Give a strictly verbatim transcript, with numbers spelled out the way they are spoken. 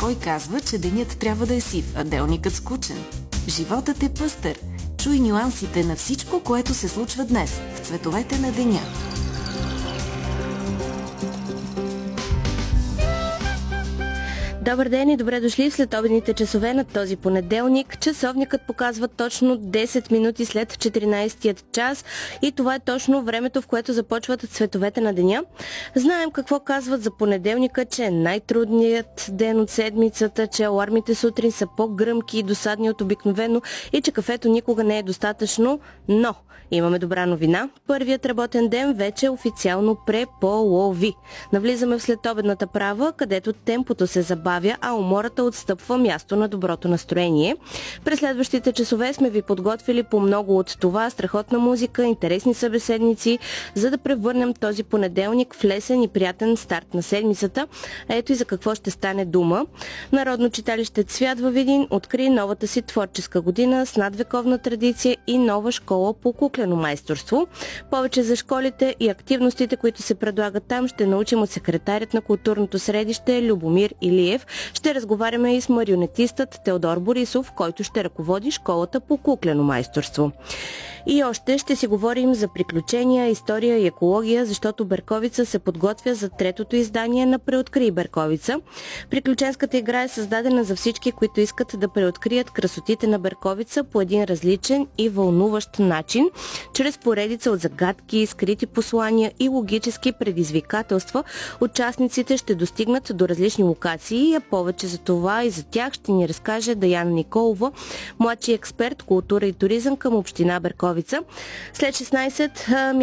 Кой казва, че денят трябва да е сив, а делникът скучен? Животът е пъстър. Чуй нюансите на всичко, което се случва днес в цветовете на деня. Добър ден и добре дошли в следобедните часове на този понеделник. Часовникът показва точно десет минути след четиринайсетият час и това е точно времето, в което започват цветовете на деня. Знаем какво казват за понеделника, че е най-трудният ден от седмицата, че алармите сутрин са по-гръмки и досадни от обикновено и че кафето никога не е достатъчно, но имаме добра новина. Първият работен ден вече официално преполови. Навлизаме в следобедната права, където темпото се забавя, а умората отстъпва място на доброто настроение. През следващите часове сме ви подготвили по много от това, страхотна музика, интересни събеседници, за да превърнем този понеделник в лесен и приятен старт на седмицата. Ето и за какво ще стане дума. Народно читалище Цвят във Видин откри новата си творческа година с надвековна традиция и нова школа по куклено майсторство. Повече за школите и активностите, които се предлагат там, ще научим от секретарят на културното средище Любомир Илиев. Ще разговаряме и с марионетистът Теодор Борисов, който ще ръководи школата по куклено майсторство. И още ще си говорим за приключения, история и екология, защото Берковица се подготвя за третото издание на Преоткрий Берковица. Приключенската игра е създадена за всички, които искат да преоткрият красотите на Берковица по един различен и вълнуващ начин, чрез поредица от загадки, скрити послания и логически предизвикателства. Участниците ще достигнат до различни локации, а повече за това и за тях ще ни разкаже Даяна Николова, младши експерт култура и туризъм към община Берковица. След шестнайсет